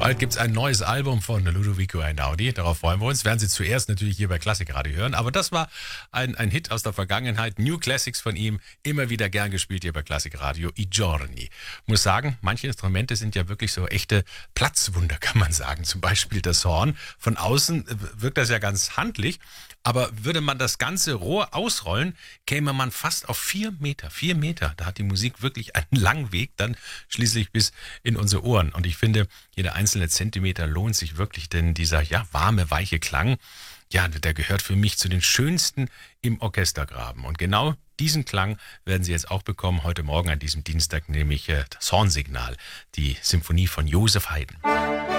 Bald gibt es ein neues Album von Ludovico Einaudi. Darauf freuen wir uns. Werden Sie zuerst natürlich hier bei Klassikradio hören. Aber das war ein Hit aus der Vergangenheit. New Classics von ihm. Immer wieder gern gespielt hier bei Klassikradio. I Giorni. Muss sagen, manche Instrumente sind ja wirklich so echte Platzwunder, kann man sagen. Zum Beispiel das Horn. Von außen wirkt das ja ganz handlich. Aber würde man das ganze Rohr ausrollen, käme man fast auf 4 Meter. 4 Meter. Da hat die Musik wirklich einen langen Weg, dann schließlich bis in unsere Ohren. Und ich finde, jeder einzelne Zentimeter lohnt sich wirklich, denn dieser warme, weiche Klang, der gehört für mich zu den schönsten im Orchestergraben. Und genau diesen Klang werden Sie jetzt auch bekommen heute Morgen an diesem Dienstag, nämlich das Hornsignal, die Symphonie von Joseph Haydn.